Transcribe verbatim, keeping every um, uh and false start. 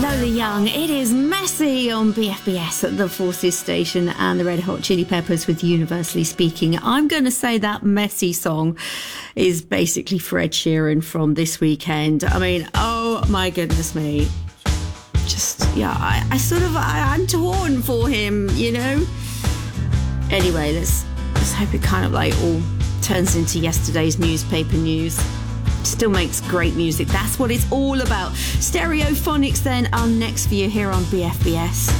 Lola Young, it is messy on B F B S at the Forces station, and the Red Hot Chili Peppers with Universally Speaking. I'm going to say that messy song is basically for Ed Sheeran from this weekend. I mean, oh my goodness me. Just, yeah, I, I sort of, I, I'm torn for him, you know? Anyway, let's, let's hope it kind of like all turns into yesterday's newspaper news. Still makes great music. That's what it's all about. Stereophonics then are next for you here on B F B S.